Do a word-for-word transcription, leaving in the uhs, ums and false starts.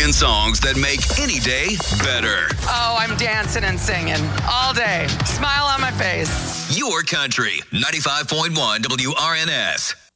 ten songs that make any day better. Oh, I'm dancing and singing all day. Smile on my face. Your country, ninety-five point one W R N S.